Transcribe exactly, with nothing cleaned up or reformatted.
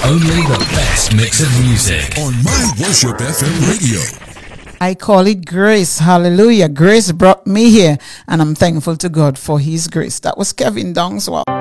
Only the best mix of music on My Worship F M radio. I call it grace. Hallelujah. Grace brought me here, and I'm thankful to God for his grace. That was Kevin Downswell.